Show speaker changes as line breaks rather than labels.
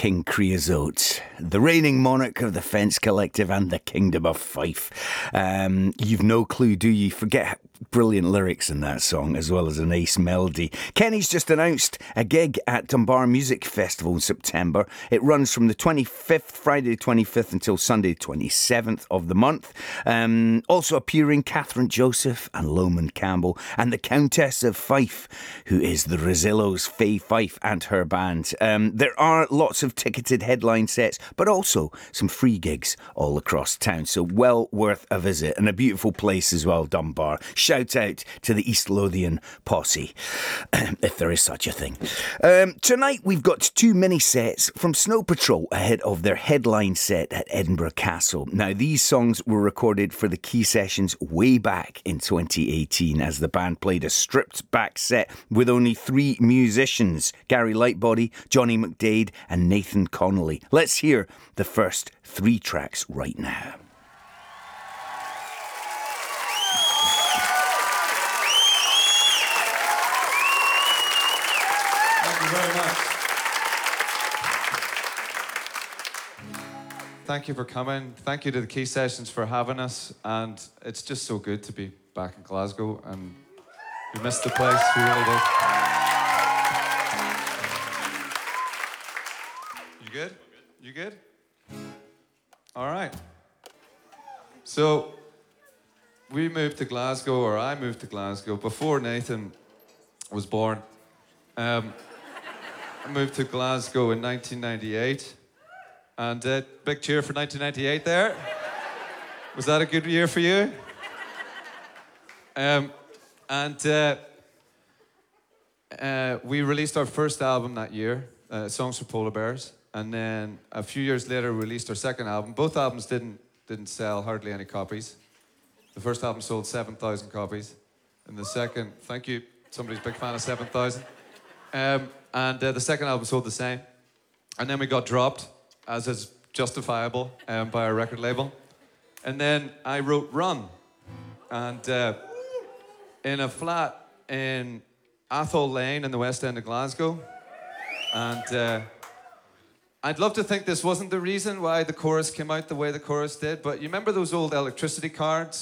King Creosote, the reigning monarch of the Fence Collective and the Kingdom of Fife. You've no clue, do you? Forget brilliant lyrics in that song, as well as an ace melody. Kenny's just announced a gig at Dunbar Music Festival in September. It runs from the 25th, Friday the 25th, until Sunday the 27th of the month. Also appearing Catherine Joseph and Loman Campbell and the Countess of Fife, who is the Rosillos, Faye Fife and her band. There are lots of ticketed headline sets, but also some free gigs all across town. So well worth a visit, and a beautiful place as well, Dunbar. Shout out to the East Lothian posse, if there is such a thing. Tonight we've got two mini sets from Snow Patrol ahead of their headline set at Edinburgh Castle. Now, these songs were recorded for the Key Sessions way back in 2018 as the band played a stripped back set with only three musicians: Gary Lightbody, Johnny McDade and Nathan Connolly. Let's hear the first three tracks right now.
Thank you very much. Thank you for coming. Thank you to the Key Sessions for having us. And it's just so good to be back in Glasgow. And we missed the place, we really did. You good? You good? All right. So we moved to Glasgow, or I moved to Glasgow before Nathan was born. I moved to Glasgow in 1998, and big cheer for 1998 there. Was that a good year for you? We released our first album that year, Songs for Polar Bears, and then a few years later we released our second album. Both albums didn't sell hardly any copies. The first album sold 7,000 copies, and the second, thank you, somebody's a big fan of 7,000. The second album sold the same. And then we got dropped, as is justifiable, by our record label. And then I wrote Run. And in a flat in Athol Lane in the West End of Glasgow. And I'd love to think this wasn't the reason why the chorus came out the way the chorus did, but you remember those old electricity cards